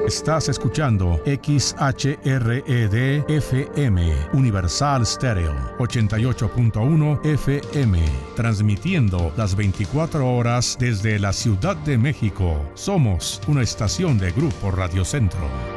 Estás escuchando XHRED FM, Universal Stereo, 88.1 FM, transmitiendo las 24 horas desde la Ciudad de México. Somos una estación de Grupo Radio Centro.